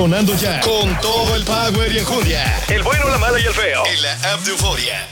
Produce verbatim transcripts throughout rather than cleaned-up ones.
Sonando ya con todo el power y enjundia. El bueno, la mala y el feo. En la app de Euforia.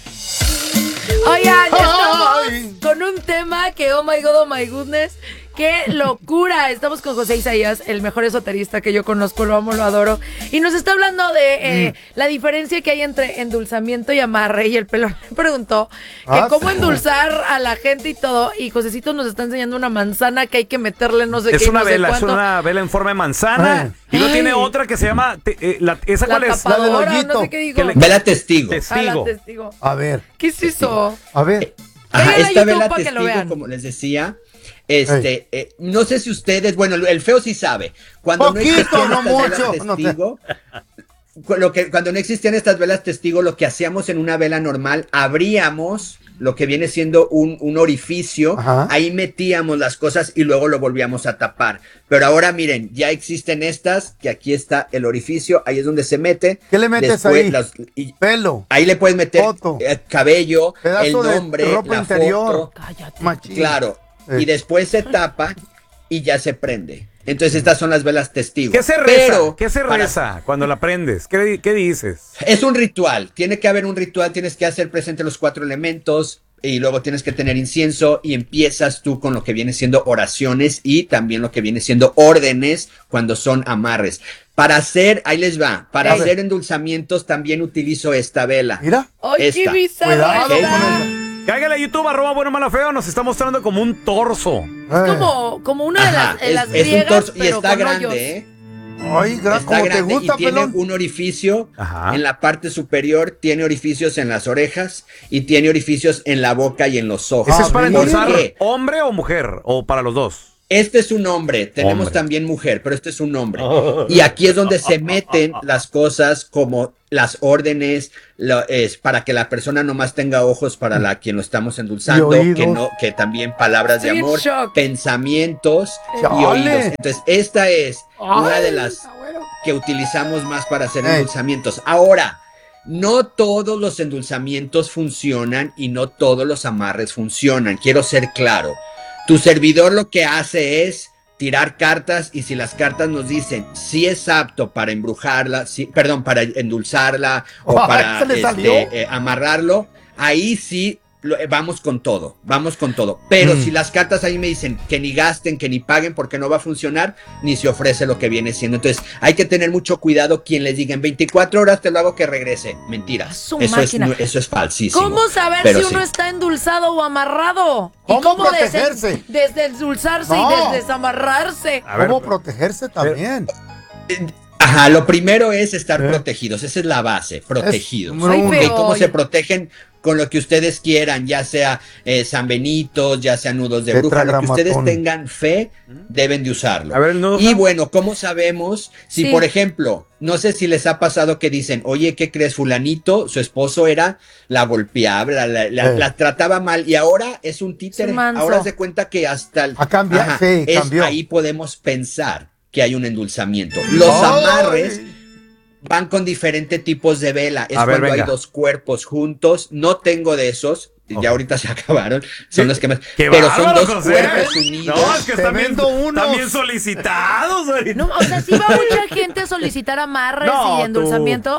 Oigan, estamos con un tema que, oh my god, oh my goodness, ¡qué locura! Estamos con José Isaías, el mejor esoterista que yo conozco, lo amo, lo adoro. Y nos está hablando de eh, mm. la diferencia que hay entre endulzamiento y amarre. Y el pelón me preguntó que ah, cómo sí. endulzar a la gente y todo. Y Josecito nos está enseñando una manzana que hay que meterle no sé es qué. Una no vela, sé es una vela en forma de manzana. Ay. Y no tiene otra que se llama... Te, eh, la, ¿Esa la cuál es? La del hoyito. No sé qué digo. Le, vela testigo. Testigo. Ah, la testigo. A ver. ¿Qué es eso? A ver. Ajá, esta vela testigo, como les decía... Este, eh, no sé si ustedes, bueno, el feo sí sabe. Cuando Poquito, no existían no estas mucho. velas testigo, no te... lo que, cuando no existían estas velas testigo, lo que hacíamos en una vela normal, abríamos lo que viene siendo un, un orificio, ajá. Ahí metíamos las cosas y luego lo volvíamos a tapar. Pero ahora miren, ya existen estas, que aquí está el orificio, ahí es donde se mete. ¿Qué le metes después, ahí? Las, y, pelo. Ahí le puedes meter foto. El cabello, pedazo el nombre, de ropa la interior. Foto. Cállate. Claro. Eh. Y después se tapa y ya se prende. Entonces estas son las velas testigos. ¿Qué se reza? Pero ¿Qué se reza para... cuando la prendes? ¿Qué, ¿Qué dices? Es un ritual. Tiene que haber un ritual. Tienes que hacer presente los cuatro elementos y luego tienes que tener incienso y empiezas tú con lo que viene siendo oraciones y también lo que viene siendo órdenes cuando son amarres. Para hacer, ahí les va, para hacer ver. endulzamientos también utilizo esta vela. Mira. ¡Ay, qué bizarro! Cáigale a YouTube, arroba bueno, malo, feo, nos está mostrando como un torso. Es como, como una Ajá, de las, de las es, griegas, es un torso, pero y está con grande, hoyos. ¿eh? Ay, gra- está como grande te gusta, y tiene pelón. un orificio. Ajá. En la parte superior, tiene orificios en las orejas y tiene orificios en la boca y en los ojos. ¿Ese es para endulzar ¿Qué? hombre o mujer? ¿O para los dos? Este es un hombre, tenemos hombre. también mujer, pero este es un hombre. Oh. Y aquí es donde se meten las cosas como las órdenes, lo, es para que la persona nomás tenga ojos para la quien lo estamos endulzando, que no, que también palabras Estoy de amor, pensamientos Chale. y oídos. Entonces, esta es Ay, una de las que utilizamos más para hacer Ey. endulzamientos. Ahora, no todos los endulzamientos funcionan y no todos los amarres funcionan. Quiero ser claro. Tu servidor lo que hace es tirar cartas y si las cartas nos dicen si es apto para embrujarla, si, perdón, para endulzarla o oh, para este, eh, amarrarlo, ahí sí lo, eh, vamos con todo, vamos con todo. Pero mm. si las cartas ahí me dicen que ni gasten, que ni paguen porque no va a funcionar, ni se ofrece lo que viene siendo. Entonces hay que tener mucho cuidado quien les diga en veinticuatro horas te lo hago que regrese. Mentira, eso es, eso es falsísimo. ¿Cómo saber Pero si uno sí. está endulzado o amarrado? ¿Cómo, ¿Y cómo protegerse? Desendulzarse no. y desamarrarse. ¿Cómo protegerse también? Eh, Ajá, lo primero es estar ¿Eh? protegidos, esa es la base, protegidos. ¿Y cómo se protegen? Con lo que ustedes quieran, ya sea eh, San Benito, ya sea nudos de bruja, lo que ustedes tengan fe, deben de usarlo. A ver, no, y bueno, ¿cómo sabemos si, sí. por ejemplo, no sé si les ha pasado que dicen, oye, ¿qué crees? Fulanito, su esposo era, la golpeaba, la, la, la, eh. la trataba mal y ahora es un títere. Ahora se cuenta que hasta el... A cambiar, ajá, sí, es, cambió. Ahí podemos pensar que hay un endulzamiento. Los oh. amarres van con diferentes tipos de vela. Es a cuando ver, hay dos cuerpos juntos. No tengo de esos. Okay. Ya ahorita se acabaron. Son ¿Qué? los que más. Qué pero son dos José. cuerpos unidos. No, es que están bien, también solicitados. No, o sea, ¿sí va mucha gente a solicitar amarres no, y endulzamientos?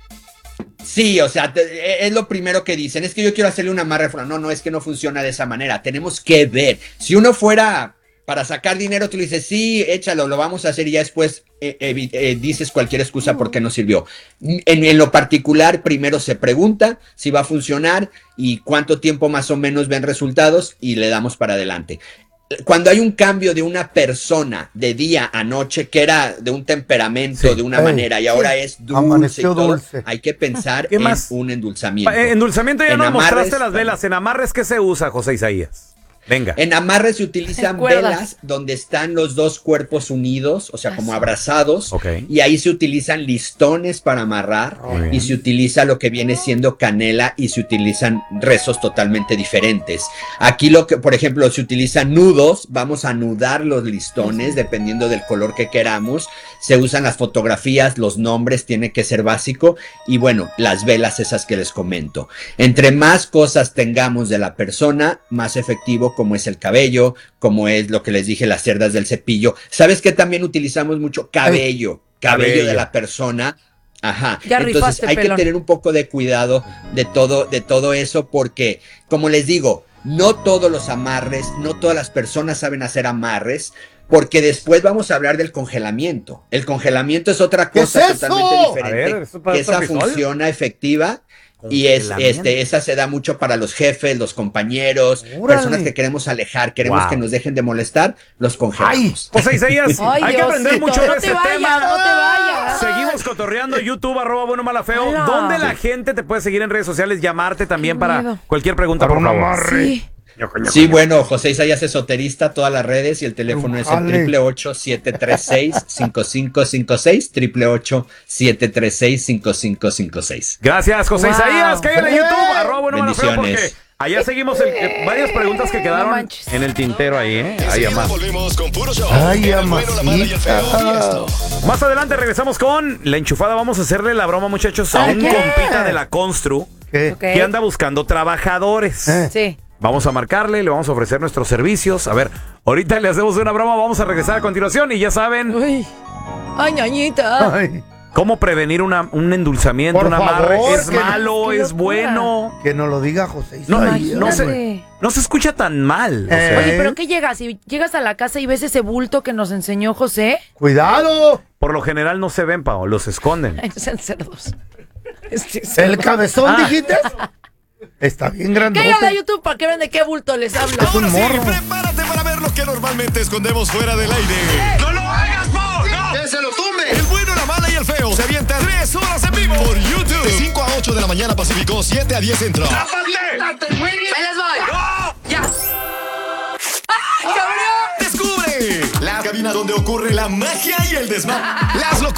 Tú. Sí, o sea, te, es lo primero que dicen. Es que yo quiero hacerle una amarre. No, no, es que no funciona de esa manera. Tenemos que ver. Si uno fuera para sacar dinero, tú le dices, sí, échalo, lo vamos a hacer y ya después eh, eh, eh, dices cualquier excusa porque no sirvió. En, en lo particular, primero se pregunta si va a funcionar y cuánto tiempo más o menos ven resultados y le damos para adelante. Cuando hay un cambio de una persona de día a noche, que era de un temperamento, sí, de una hey, manera, y ahora sí, es dulce, y todo, dulce, hay que pensar en más? un endulzamiento. Eh, endulzamiento ya en nos amarres, mostraste las velas. ¿En amarres qué se usa, José Isaías? Venga. En amarres se utilizan velas donde están los dos cuerpos unidos, o sea, Eso. como abrazados, okay. y ahí se utilizan listones para amarrar, oh, y se utiliza lo que viene siendo canela y se utilizan rezos totalmente diferentes. Aquí lo que, por ejemplo, se utilizan nudos, vamos a anudar los listones, sí. dependiendo del color que queramos, se usan las fotografías, los nombres, tiene que ser básico, y bueno, las velas esas que les comento. Entre más cosas tengamos de la persona, más efectivo pelo, como es el cabello, como es lo que les dije, las cerdas del cepillo. ¿Sabes qué también utilizamos mucho? Cabello, cabello, cabello. de la persona. Ajá. Ya Entonces rifaste, hay pelón. que tener un poco de cuidado de todo, de todo eso, porque, como les digo, no todos los amarres, no todas las personas saben hacer amarres, porque después vamos a hablar del congelamiento. El congelamiento es otra cosa es totalmente eso? diferente, A ver, ¿eso para que esa otro episodio? funciona efectiva. Y es, este, esa se da mucho para los jefes, los compañeros, Órale. personas que queremos alejar, queremos Wow. que nos dejen de molestar, los congelamos. José Isaías, Ay, hay que aprender Diosito, mucho no de te este vayas, tema. no te vayas. Seguimos cotorreando, YouTube, arroba bueno mala feo. Hola. ¿Dónde la gente te puede seguir en redes sociales? Llamarte también Qué para miedo. cualquier pregunta, Para por un favor. amarre. Sí. Sí, bueno, José Isaías Esoterista, todas las redes y el teléfono es el Ujale. ocho ocho ocho, siete tres seis, cinco cinco cinco seis, ocho ocho ocho, siete tres seis, cinco cinco cinco seis. Gracias, José Wow. Isaías. Cállale en YouTube, arroba bueno mala feo, porque Bendiciones. allá seguimos el- eh, varias preguntas que No quedaron manches. en el tintero ahí, ¿eh? Ahí Enseguida más. volvemos con puro show. Ay, En el bueno, la mala y el feo. amasita. Y esto. Más adelante regresamos con la enchufada. Vamos a hacerle la broma, muchachos, a un ¿Qué? compita de la Constru ¿Qué? Ok. que anda buscando trabajadores. Eh. Sí. Vamos a marcarle, le vamos a ofrecer nuestros servicios. A ver, ahorita le hacemos una broma, vamos a regresar a continuación y ya saben Uy. Ay, ñañita. Ay, cómo prevenir una, un endulzamiento, Por un amarre. favor, ¿Es que- malo? qué ¿Es locura. bueno? que nos lo diga José No, Isaías. no, se, Imagínate. no se escucha tan mal. o sea. Eh. Oye, ¿pero qué llegas? Si llegas a la casa y ves ese bulto que nos enseñó José, Cuidado. Por lo general no se ven, Pao, los esconden. ay, no sean cerdos. Este El cerdo. cabezón, Ah. dijiste. Está bien grandote. Cállate a YouTube para que vean de qué bulto les hablo. Ahora sí, morro. prepárate para ver lo que normalmente escondemos fuera del aire. ¡No lo hagas, Mo! ¡No! ¡Que se lo tumbe! El bueno, la mala y el feo se avientan tres horas en vivo por YouTube. De cinco a ocho de la mañana Pacífico, siete a diez Centro. ¡Me les voy! ¡Ya! ¡Ay, cabrón! ¡Descubre! La cabina donde ocurre la magia y el desmadre. Las locuras.